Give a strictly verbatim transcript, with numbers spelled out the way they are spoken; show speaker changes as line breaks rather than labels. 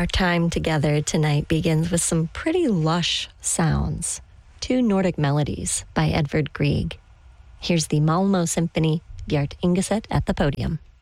Our time together tonight begins with some pretty lush sounds. Two Nordic Melodies by Edvard Grieg. Here's the Malmö Symphony, Bjart Ingeset at the podium.